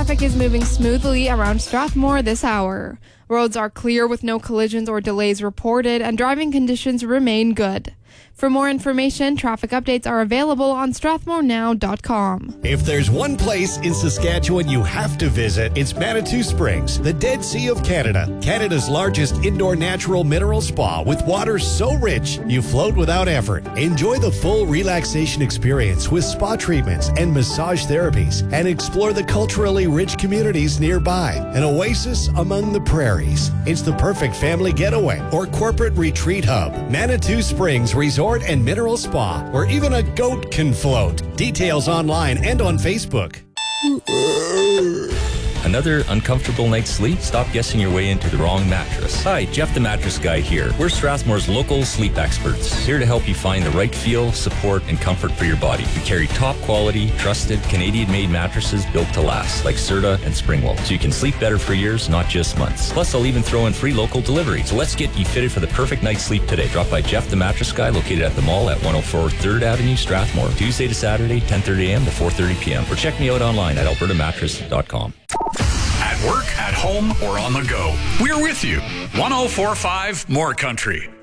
traffic is moving smoothly around Strathmore this hour. Roads are clear with no collisions or delays reported, and driving conditions remain good. For more information, traffic updates are available on strathmorenow.com. If there's one place in Saskatchewan you have to visit, it's Manitou Springs, the Dead Sea of Canada. Canada's largest indoor natural mineral spa with water so rich you float without effort. Enjoy the full relaxation experience with spa treatments and massage therapies, and explore the culturally rich communities nearby. An oasis among the prairies. It's the perfect family getaway or corporate retreat hub. Manitou Springs Resort and Mineral Spa, where even a goat can float. Details online and on Facebook. Another uncomfortable night's sleep? Stop guessing your way into the wrong mattress. Hi, Jeff the Mattress Guy here. We're Strathmore's local sleep experts, here to help you find the right feel, support, and comfort for your body. We carry top quality, trusted, Canadian-made mattresses built to last, like Serta and Springwell, so you can sleep better for years, not just months. Plus, I'll even throw in free local delivery. So let's get you fitted for the perfect night's sleep today. Drop by Jeff the Mattress Guy, located at the mall at 104 3rd Avenue, Strathmore, Tuesday to Saturday, 10:30 a.m. to 4:30 p.m. Or check me out online at albertamattress.com. At work, at home, or on the go, we're with you. 104.5 More Country.